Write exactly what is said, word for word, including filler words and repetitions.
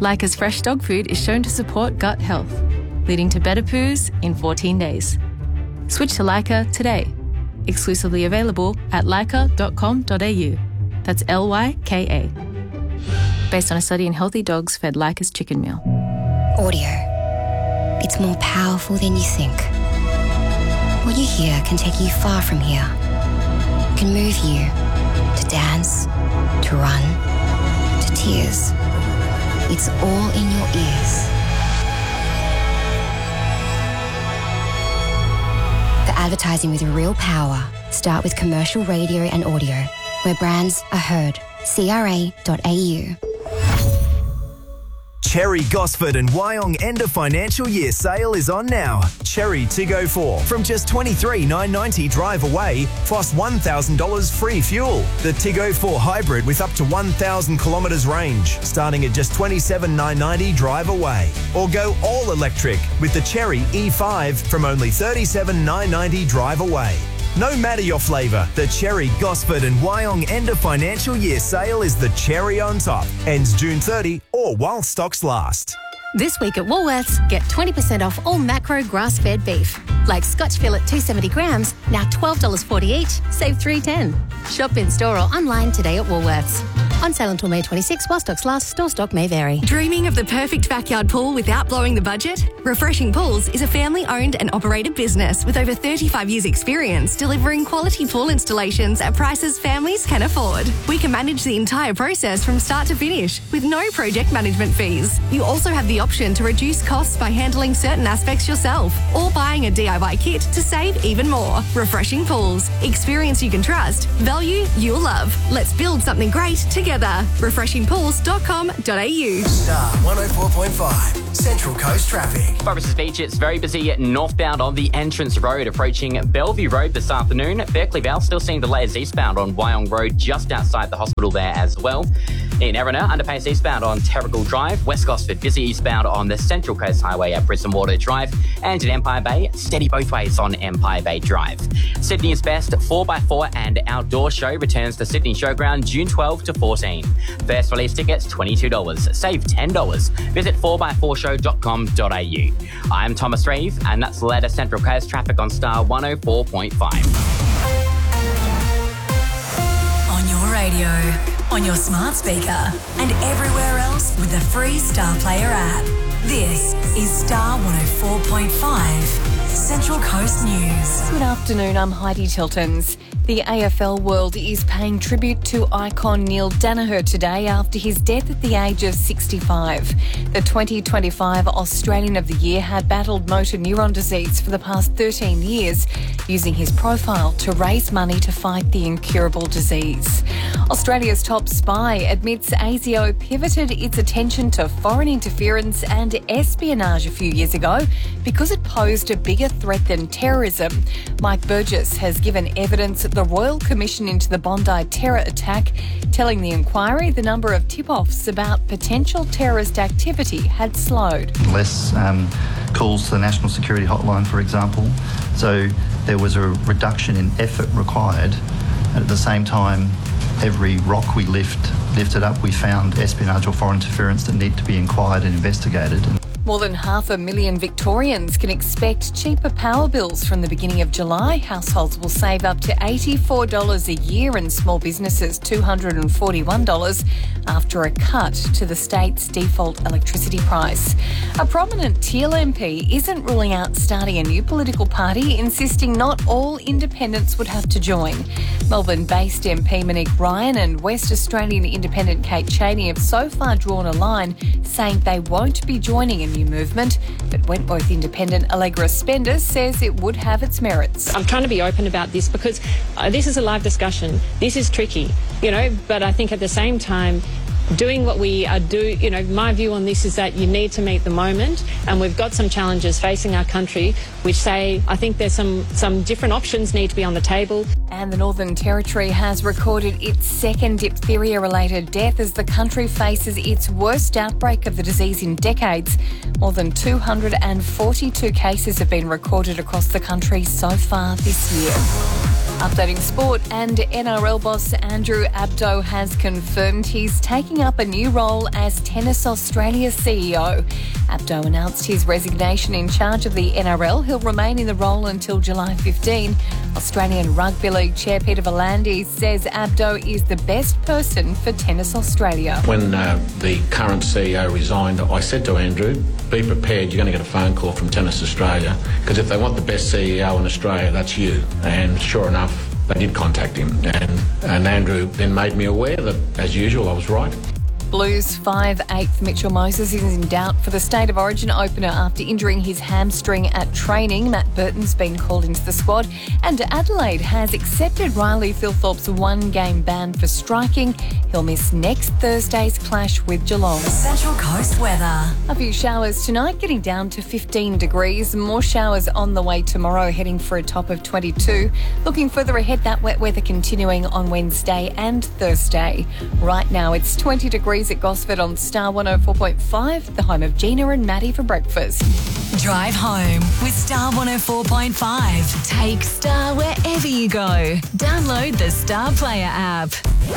Lyca's fresh dog food is shown to support gut health, leading to better poos in fourteen days. Switch to Lyca today. Exclusively available at lyca dot com dot a u. That's L Y K A. Based on a study in healthy dogs fed Lyca's chicken meal. Audio. It's more powerful than you think. What you hear can take you far from here. It can move you to dance, to run, to tears. It's all in your ears. The advertising with real power. Start with commercial radio and audio, where brands are heard. C R A dot A U. Cherry Gosford and Wyong end of financial year sale is on now. Cherry Tiggo four from just twenty-three thousand nine hundred ninety dollars drive away plus one thousand dollars free fuel. The Tiggo four hybrid with up to one thousand kilometres range starting at just twenty-seven thousand nine hundred ninety dollars drive away. Or go all electric with the Cherry E five from only thirty-seven thousand nine hundred ninety dollars drive away. No matter your flavour, the Cherry Gosford and Wyong end of financial year sale is the cherry on top. Ends June thirtieth or while stocks last. This week at Woolworths, get twenty percent off all macro grass-fed beef. Like Scotch fillet two hundred seventy grams, now twelve dollars forty each, save three dollars ten. Shop in store or online today at Woolworths. On sale until May twenty-sixth, while stocks last. Store stock may vary. Dreaming of the perfect backyard pool without blowing the budget? Refreshing Pools is a family-owned and operated business with over thirty-five years experience delivering quality pool installations at prices families can afford. We can manage the entire process from start to finish with no project management fees. You also have the option to reduce costs by handling certain aspects yourself or buying a D I Y kit to save even more. Refreshing Pools. Experience you can trust. Value you'll love. Let's build something great together. refreshing pools dot com dot a u. Star one oh four point five, Central Coast Traffic. Foresters Beach, it's very busy northbound on the entrance road approaching Bellevue Road this afternoon. Berkeley Vale still seeing delays eastbound on Wyong Road just outside the hospital there as well. In Erina, underpass eastbound on Terrigal Drive. West Gosford busy eastbound on the Central Coast Highway at Brisbane Water Drive. And in Empire Bay, steady both ways on Empire Bay Drive. Sydney is best. four by four and Outdoor Show returns to Sydney Showground June twelfth to fourteen. First release tickets twenty-two dollars. Save ten dollars. Visit four by four show dot com dot a u. I'm Thomas Reeve, and that's the latest Central Coast traffic on Star one oh four point five. On your radio, on your smart speaker, and everywhere else with the free Star Player app. This is Star one oh four point five, Central Coast News. Good afternoon, I'm Heidi Tiltons. The A F L world is paying tribute to icon Neil Danaher today after his death at the age of sixty-five. The twenty twenty-five Australian of the Year had battled motor neuron disease for the past thirteen years, using his profile to raise money to fight the incurable disease. Australia's top spy admits A S I O pivoted its attention to foreign interference and espionage a few years ago because it posed a bigger threat than terrorism. Mike Burgess has given evidence at the Royal Commission into the Bondi terror attack, telling the inquiry the number of tip-offs about potential terrorist activity had slowed. Less um, calls to the National Security Hotline, for example. So there was a reduction in effort required. And at the same time, every rock we lift, lifted up, we found espionage or foreign interference that need to be inquired and investigated. More than half a million Victorians can expect cheaper power bills from the beginning of July. Households will save up to eighty-four dollars a year and small businesses two hundred forty-one dollars after a cut to the state's default electricity price. A prominent Teal M P isn't ruling out starting a new political party, insisting not all independents would have to join. Melbourne-based M P Monique Ryan and West Australian independent Kate Cheney have so far drawn a line, saying they won't be joining a new movement, but Wentworth independent Allegra Spender says it would have its merits. I'm trying to be open about this because uh, this is a live discussion. This is tricky, you know, but I think at the same time, doing what we are do, you know, my view on this is that you need to meet the moment, and we've got some challenges facing our country which say I think there's some, some different options need to be on the table. And the Northern Territory has recorded its second diphtheria-related death as the country faces its worst outbreak of the disease in decades. More than two hundred forty-two cases have been recorded across the country so far this year. Updating sport, and N R L boss Andrew Abdo has confirmed he's taking up a new role as Tennis Australia C E O. Abdo announced his resignation in charge of the N R L. He'll remain in the role until July fifteenth. Australian Rugby League Chair Peter V'landys says Abdo is the best person for Tennis Australia. When uh, the current C E O resigned, I said to Andrew, be prepared, you're going to get a phone call from Tennis Australia, because if they want the best C E O in Australia, that's you. And sure enough, they did contact him. And, and Andrew then made me aware that, as usual, I was right. Blues five eighth Mitchell Moses is in doubt for the State of Origin opener after injuring his hamstring at training. Matt Burton's been called into the squad, and Adelaide has accepted Riley Thilthorpe's one-game ban for striking. He'll miss next Thursday's clash with Geelong. Central Coast weather. A few showers tonight, getting down to fifteen degrees. More showers on the way tomorrow, heading for a top of twenty-two. Looking further ahead, that wet weather continuing on Wednesday and Thursday. Right now, it's twenty degrees at Gosford on Star one oh four point five, the home of Gina and Maddie for breakfast. Drive home with Star one oh four point five. Take Star wherever you go. Download the Star Player app.